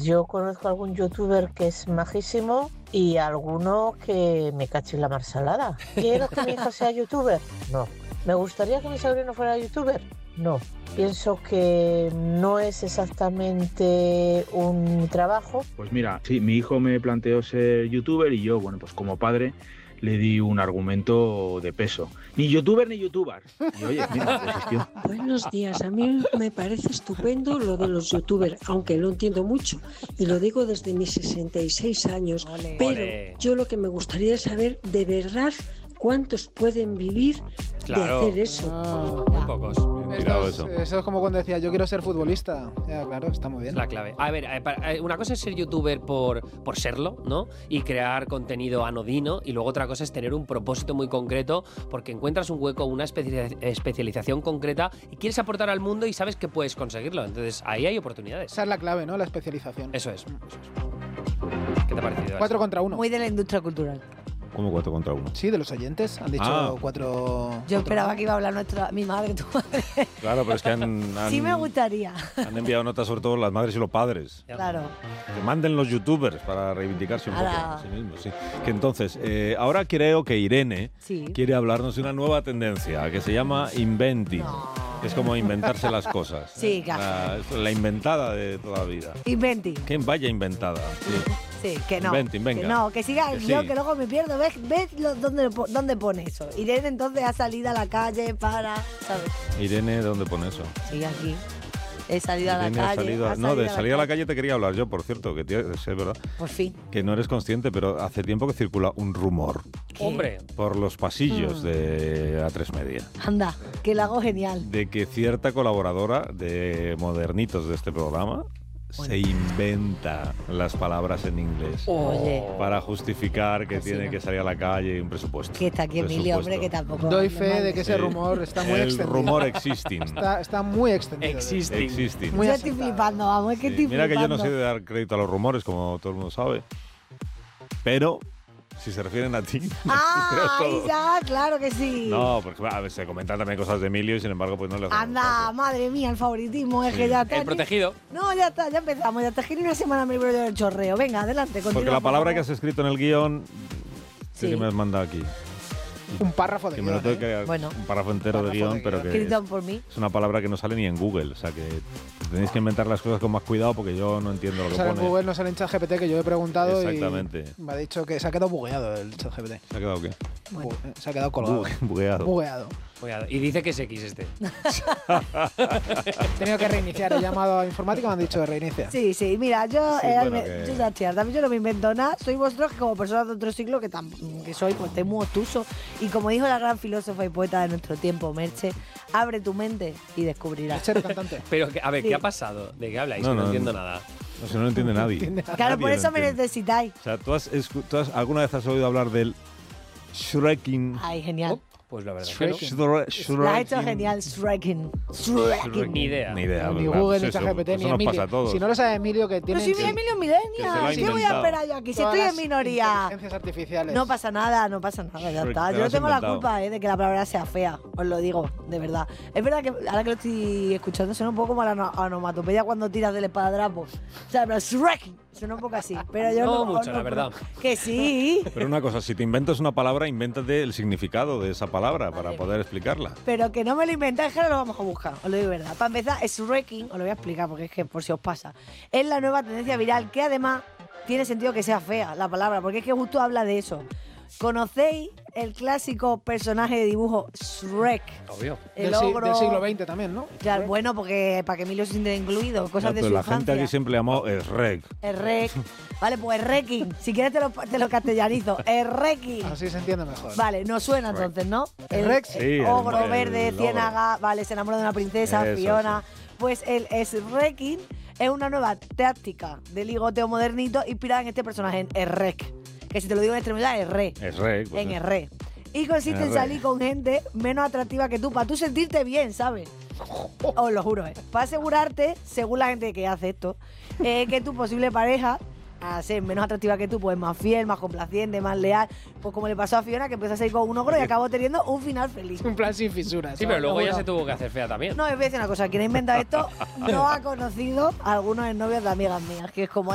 Yo conozco algún youtuber que es majísimo y alguno que me cacho en la marsalada. ¿Quiero que mi hija sea youtuber? No. ¿Me gustaría que mi sobrino fuera youtuber? No. Pienso que no es exactamente un trabajo. Pues mira, sí, mi hijo me planteó ser youtuber y yo, bueno, pues como padre le di un argumento de peso. Ni youtuber ni youtuber. Y oye, mira, desistió. Buenos días, a mí me parece estupendo lo de los youtubers, aunque no entiendo mucho, y lo digo desde mis 66 años, pero yo lo que me gustaría es saber de verdad cuántos pueden vivir de hacer eso. Muy pocos. Eso es como cuando decía, yo quiero ser futbolista. Ya, claro, está muy bien. Es la clave. A ver, una cosa es ser youtuber por serlo, ¿no? Y crear contenido anodino. Y luego otra cosa es tener un propósito muy concreto porque encuentras un hueco, una especialización concreta y quieres aportar al mundo y sabes que puedes conseguirlo. Entonces, ahí hay oportunidades. Esa es la clave, ¿no? La especialización. Eso es. ¿Qué te ha parecido? 4 contra 1. Muy de la industria cultural. ¿Cómo 4 contra 1? Sí, de los oyentes. Han dicho 4. Yo esperaba que iba a hablar mi madre, tu madre. Claro, pero es que han sí me gustaría. Han enviado notas sobre todo las madres y los padres. Claro. Que manden los youtubers para reivindicarse un poco a sí mismos. Sí. Que entonces, ahora creo que Irene quiere hablarnos de una nueva tendencia que se llama inventing. Que es como inventarse las cosas. Sí, claro. La inventada de toda la vida. Inventing. Que vaya inventada. Sí, que no. Inventing, venga. Que no, que siga el guión, sí. que luego me pierdo. ¿Ves dónde pone eso? Irene entonces ha salido a la calle para, ¿sabes? Irene, ¿dónde pone eso? Sí, aquí. He salido Irene a la calle. de salir a la calle te quería hablar yo, por cierto, que es verdad. Por fin. Que no eres consciente, pero hace tiempo que circula un rumor. ¿Qué? Hombre. Por los pasillos de A3 Media. Anda, que lo hago genial. De que cierta colaboradora de Modernitos de este programa se inventa las palabras en inglés para justificar que tiene que salir a la calle y un presupuesto. Que está aquí Emilio, hombre, que tampoco. Doy fe de que ese rumor está muy extendido. El rumor existing. Está muy extendido. Existing. Muy estoy flipando, vamos, es que estoy Mira flipando. que yo no sé de dar crédito a los rumores, como todo el mundo sabe. Pero si se refieren a ti. Ya, claro que sí. No, porque a ver, se comentan también cosas de Emilio y sin embargo pues no les Anda, madre mía, el favoritismo es que ya está. El protegido. No, ya está, ya empezamos. Ya está, que ni una semana me libro yo del chorreo. Venga, adelante, continúa. Porque la palabra que has escrito en el guión, sí, que me has mandado aquí. Un párrafo de guión. Me lo tengo que un párrafo entero de guión, pero que escrito por mí. Es una palabra que no sale ni en Google. O sea que tenéis que inventar las cosas con más cuidado porque yo no entiendo lo que pone. En Google no sale en ChatGPT, que yo he preguntado. Exactamente. Y me ha dicho que se ha quedado bugueado el ChatGPT. ¿Se ha quedado qué? Bueno. Se ha quedado colgado. Bugueado. Y dice que es X este. He tenido que reiniciar. He llamado a informática y me han dicho que reinicia. Sí, mira, yo ya estoy harta. Yo no me invento nada. Soy vosotros que como personas de otro siglo que soy, pues estoy muy obtuso. Y como dijo la gran filósofa y poeta de nuestro tiempo, Merche, abre tu mente y descubrirás. Merche, cantante. Pero, a ver, ¿qué ha pasado? ¿De qué habláis? No entiendo nada. No, si no lo entiende nadie. Claro, por eso me necesitáis. O sea, ¿tú alguna vez has oído hablar del Shreking? Ay, genial. Pues la verdad la ha hecho genial, Shreking. Ni idea. Ni Google, ni ChatGPT, ni Emilio. Si no lo sabe Emilio, que tiene... Pero si Emilio Millennial, ¿qué voy a esperar yo aquí? Si estoy en minoría. Inteligencias artificiales. No pasa nada, ya está. Yo no tengo la culpa de que la palabra sea fea, os lo digo, de verdad. Es verdad que ahora que lo estoy escuchando suena un poco como la onomatopeya cuando tiras del espadadrapo. O sea, pero Shreking suena un poco así, pero yo no mucho, la verdad. Que sí. Pero una cosa, si te inventas una palabra, invéntate el significado de esa palabra para poder explicarla. Pero que no me lo inventáis, que ahora lo vamos a buscar, os lo digo verdad. Para empezar, Shreking, os lo voy a explicar porque es que por si os pasa, es la nueva tendencia viral que además tiene sentido que sea fea la palabra, porque es que justo habla de eso. ¿Conocéis el clásico personaje de dibujo Shrek? Obvio. Del siglo XX también, ¿no? Claro, bueno, porque para que Emilio se sienta incluido, cosas de su la infancia. gente aquí siempre le llamó Shrek. Shrek. Vale, pues Shreking. Si quieres te lo castellanizo. Shreking. Así se entiende mejor. Vale, nos suena entonces, ¿no? Shrek, sí. Ogro verde, ciénaga, vale, se enamora de una princesa, Eso, Fiona. sí. Pues el Shreking es una nueva táctica de ligoteo modernito inspirada en este personaje, en Shrek. Que si te lo digo en extremidad es re. Es re. Pues en re. Y consiste en salir con gente menos atractiva que tú, para tú sentirte bien, ¿sabes? Os lo juro, Para asegurarte, según la gente que hace esto, que tu posible pareja, a ser menos atractiva que tú, pues más fiel, más complaciente, más leal. Pues como le pasó a Fiona, que empezó a salir con un ogro y acabó teniendo un final feliz. Un plan sin fisuras. Sí, pero luego ya se tuvo que hacer fea también. No, os voy a decir una cosa. Quien ha inventado esto no ha conocido a algunos novios de amigas mías, que es como